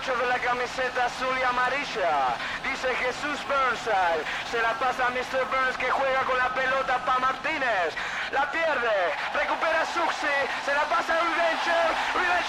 8 de la camiseta azul y amarilla. Dice Jesús Burnside. Se la pasa a Mr. Burns que juega con la pelota para Martínez. La pierde. Recupera Suxi. Se la pasa a Revencher.